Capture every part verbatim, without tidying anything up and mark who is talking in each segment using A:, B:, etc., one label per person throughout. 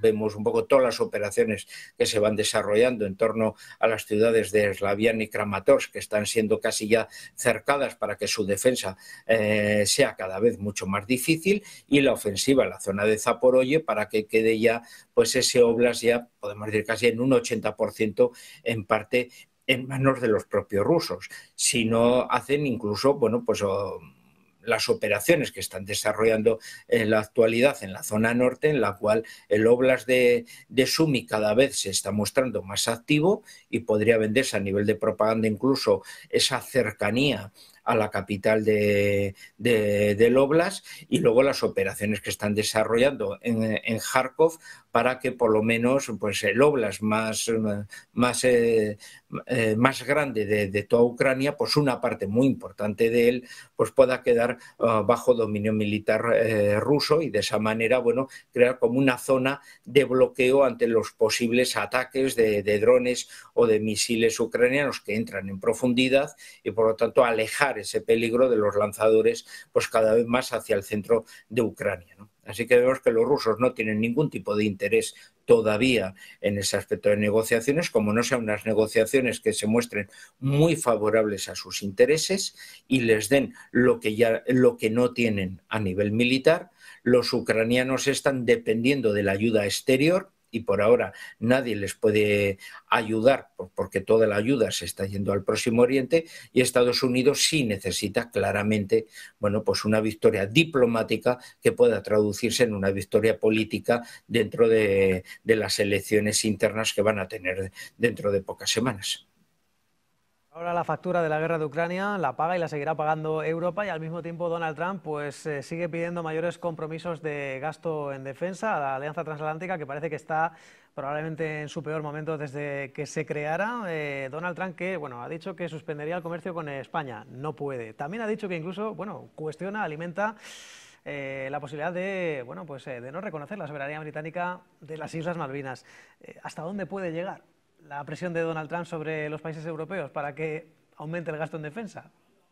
A: vemos un poco todas las operaciones que se van desarrollando en torno a las ciudades de Slaviansk y Kramatorsk, que están siendo casi ya cercadas para que su defensa eh, sea cada vez mucho más difícil, y la ofensiva en la zona de Zaporozhye para que quede ya pues ese Oblast ya, podemos decir, casi en un ochenta por ciento en parte en manos de los propios rusos. Si no hacen incluso, bueno, pues oh, las operaciones que están desarrollando en la actualidad en la zona norte, en la cual el Oblast de, de Sumy cada vez se está mostrando más activo y podría venderse a nivel de propaganda incluso esa cercanía a la capital de, de, del Oblast, y luego las operaciones que están desarrollando en, en Kharkov para que por lo menos pues, el Oblast más, más, eh, eh, más grande de, de toda Ucrania, pues una parte muy importante de él pues pueda quedar uh, bajo dominio militar eh, ruso, y de esa manera bueno, crear como una zona de bloqueo ante los posibles ataques de, de drones o de misiles ucranianos que entran en profundidad, y por lo tanto alejar ese peligro de los lanzadores pues cada vez más hacia el centro de Ucrania, ¿no? Así que vemos que los rusos no tienen ningún tipo de interés todavía en ese aspecto de negociaciones, como no sean unas negociaciones que se muestren muy favorables a sus intereses y les den lo que, ya, lo que no tienen a nivel militar. Los ucranianos están dependiendo de la ayuda exterior, y por ahora nadie les puede ayudar porque toda la ayuda se está yendo al Próximo Oriente, y Estados Unidos sí necesita claramente bueno, pues una victoria diplomática que pueda traducirse en una victoria política dentro de, de las elecciones internas que van a tener dentro de pocas semanas.
B: Ahora la factura de la guerra de Ucrania la paga y la seguirá pagando Europa, y al mismo tiempo Donald Trump pues eh, sigue pidiendo mayores compromisos de gasto en defensa a la Alianza Transatlántica, que parece que está probablemente en su peor momento desde que se creara. Eh, Donald Trump que bueno, ha dicho que suspendería el comercio con España, no puede. También ha dicho que incluso bueno, cuestiona, alimenta eh, la posibilidad de, bueno, pues, eh, de no reconocer la soberanía británica de las Islas Malvinas. Eh, ¿Hasta dónde puede llegar la presión de Donald Trump sobre los países europeos para que aumente el gasto en defensa?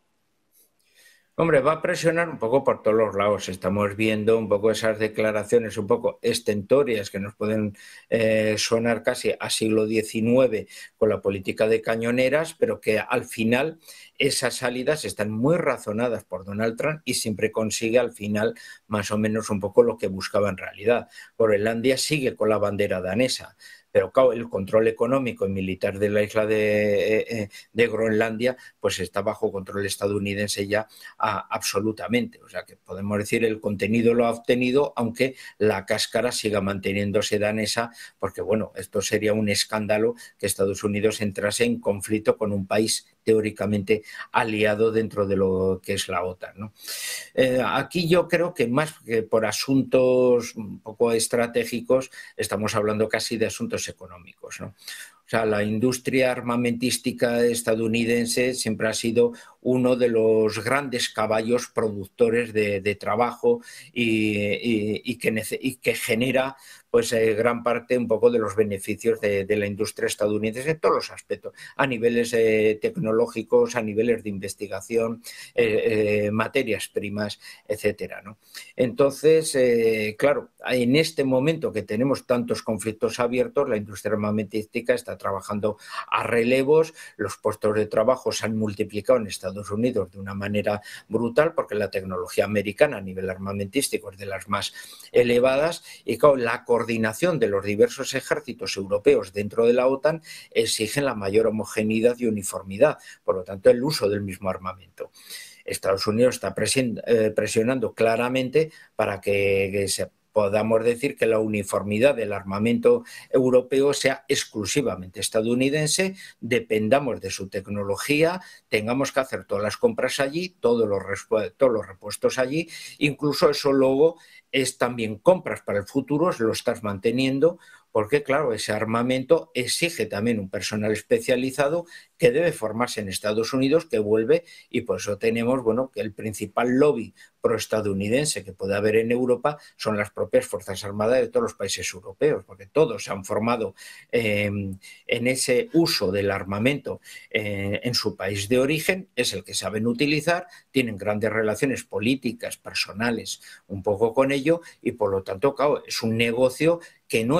A: Hombre, va a presionar un poco por todos los lados. Estamos viendo un poco esas declaraciones un poco estentorias que nos pueden eh, sonar casi a siglo diecinueve con la política de cañoneras, pero que al final esas salidas están muy razonadas por Donald Trump y siempre consigue al final más o menos un poco lo que buscaba en realidad. Groenlandia sigue con la bandera danesa, pero claro, el control económico y militar de la isla de, eh, de Groenlandia pues está bajo control estadounidense ya a, absolutamente. O sea que podemos decir el contenido lo ha obtenido, aunque la cáscara siga manteniéndose danesa, porque bueno, esto sería un escándalo que Estados Unidos entrase en conflicto con un país teóricamente aliado dentro de lo que es la OTAN, ¿no? Eh, aquí yo creo que más que por asuntos un poco estratégicos, estamos hablando casi de asuntos económicos, ¿no? O sea, la industria armamentística estadounidense siempre ha sido uno de los grandes caballos productores de, de trabajo y, y, y, que, y que genera pues eh, gran parte un poco de los beneficios de, de la industria estadounidense en todos los aspectos, a niveles eh, tecnológicos, a niveles de investigación, eh, eh, materias primas, etcétera, ¿no? Entonces, eh, claro, en este momento que tenemos tantos conflictos abiertos, la industria armamentística está trabajando a relevos, los puestos de trabajo se han multiplicado en Estados Unidos de una manera brutal porque la tecnología americana a nivel armamentístico es de las más elevadas, y claro, la coordinación de los diversos ejércitos europeos dentro de la OTAN exigen la mayor homogeneidad y uniformidad, por lo tanto el uso del mismo armamento. Estados Unidos está presionando claramente para que, que se podamos decir que la uniformidad del armamento europeo sea exclusivamente estadounidense, dependamos de su tecnología, tengamos que hacer todas las compras allí, todos los, todos los repuestos allí, incluso eso luego es también compras para el futuro, lo estás manteniendo, porque claro, ese armamento exige también un personal especializado que debe formarse en Estados Unidos, que vuelve, y por eso tenemos, bueno, que el principal lobby proestadounidense que puede haber en Europa son las propias Fuerzas Armadas de todos los países europeos, porque todos se han formado eh, en ese uso del armamento eh, en su país de origen, es el que saben utilizar, tienen grandes relaciones políticas, personales, un poco con ello, y por lo tanto, claro, es un negocio que no